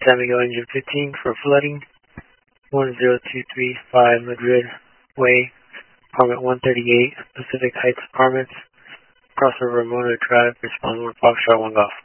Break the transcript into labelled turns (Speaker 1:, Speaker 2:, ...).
Speaker 1: Tamego Engine 15 for flooding. 10235 Madrid Way, Apartment 138, Pacific Heights Apartments. Crossover Ramona Drive, respond 1 Foxtrot 1 Golf.